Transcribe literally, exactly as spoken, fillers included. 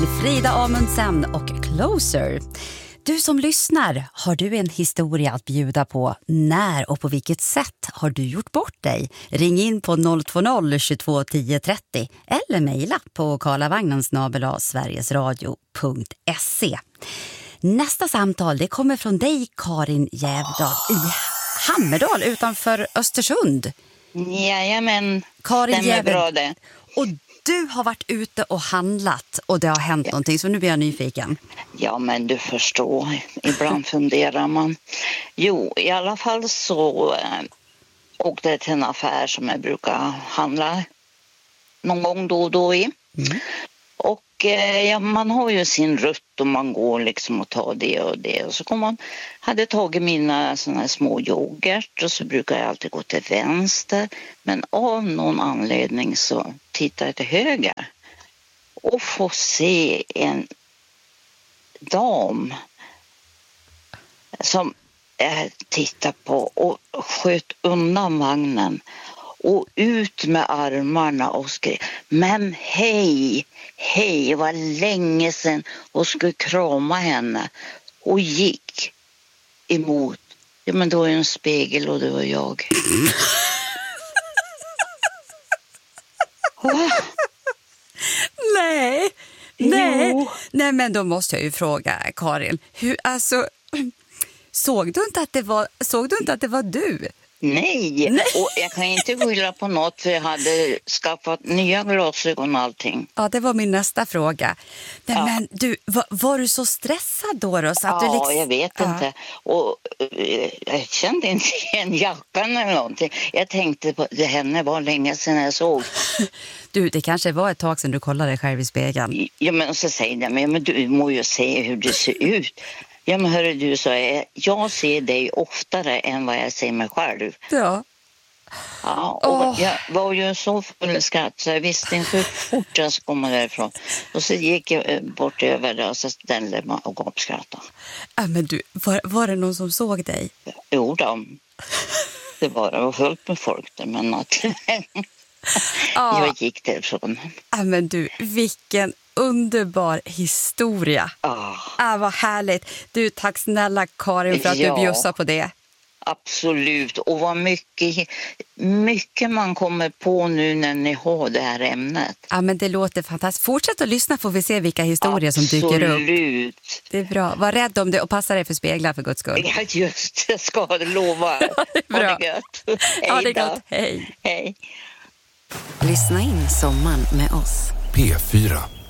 Frida Amundsen och Closer. Du som lyssnar, har du en historia att bjuda på? När och på vilket sätt har du gjort bort dig? Ring in på noll två noll tjugotvå tio trettio eller mejla på karlavagnen snabel-a sverigesradio punkt se. Nästa samtal det kommer från dig, Karin Jävdal, i Hammerdal utanför Östersund. Jajamän, Karin stämmer Jävdal. bra det. Och du har varit ute och handlat och det har hänt ja. någonting, så nu blir jag nyfiken. Ja, men du förstår, ibland funderar man. Jo, i alla fall så äh, åkte jag till en affär som jag brukar handla någon gång då och då i. Mm. Och äh, ja, man har ju sin rutt och man går liksom och tar det och det. Och så kom man, hade tagit mina såna små yoghurt och så brukar jag alltid gå till vänster. Men av någon anledning så tittar jag till höger och får se en dam som jag tittar på och sköt undan vagnen och ut med armarna och skrev: men hej, hej, det var länge sedan, och skulle krama henne och gick emot. Ja, men då var det en spegel och det var jag. Nej, nej, nej, men då måste jag ju fråga Karin, hur, alltså, såg du inte att det var, såg du inte att det var du? Nej. Nej, och jag kan inte skylla på något för jag hade skaffat nya glasögon och allting. Ja, det var min nästa fråga. Men, ja. men du, var, var du så stressad då? då så att ja, du liksom... jag vet ja. inte. Och uh, jag kände inte igen jackan eller någonting. Jag tänkte på det, henne var länge sedan jag såg. Du, det kanske var ett tag sedan du kollade dig själv i spegeln. Ja, men så säger jag, men du må ju se hur det ser ut. Ja, men hörru du, så jag, jag ser dig oftare än vad jag ser mig själv. Ja. Ja, och oh. jag var ju så full skratt så jag visste inte hur fort jag skulle komma därifrån. Och så gick jag bort över det och så ställde man och gapskrattade. Ja, men du, var, var det någon som såg dig? Jo då. Det var, det var fullt med folk där, men att ja. jag gick därifrån. Ja, men du, vilken underbar historia. Ah. Ah, vad härligt. Du, tack snälla Karin för att ja. du bjussar på det. Absolut. Och vad mycket, mycket man kommer på nu när ni har det här ämnet. Ja, men det låter fantastiskt. Fortsätt att lyssna, får vi se vilka historier Absolut. som dyker upp. Absolut. Det är bra. Var rädd om det och passa dig för speglar för guds skull. Ja, just det. Ska jag lova. Ja, det är bra. Ha det gott. Hej ja, det är då. gott. Hej. Hej. Lyssna in sommaren med oss. P fyra.